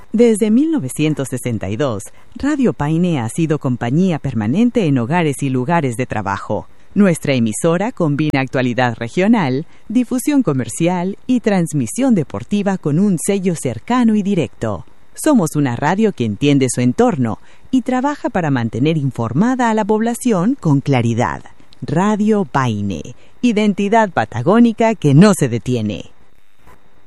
Desde 1962, Radio Paine ha sido compañía permanente en hogares y lugares de trabajo. Nuestra emisora combina actualidad regional, difusión comercial y transmisión deportiva con un sello cercano y directo. Somos una radio que entiende su entorno y trabaja para mantener informada a la población con claridad. Radio Paine, identidad patagónica que no se detiene.